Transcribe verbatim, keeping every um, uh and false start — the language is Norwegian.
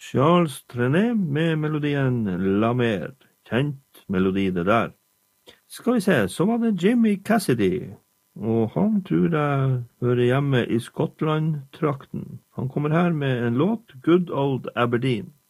Charles Trenet med melodien La Mer. Kjent melodi det der. Skal vi se, så var det Jimmy Cassidy, og han tror jeg hører hjemme i Skottland-trakten. Han kommer her med en låt, Good Old Aberdeen.